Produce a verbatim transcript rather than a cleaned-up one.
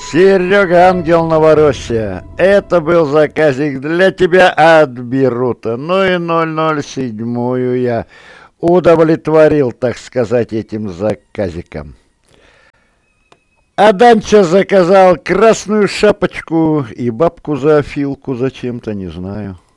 Серега, ангел Новороссия, это был заказик для тебя от Бирута. Ну и ноль ноль семь я удовлетворил, так сказать, этим заказиком. А Данча заказал красную шапочку и бабку Зоофилку зачем-то, не знаю.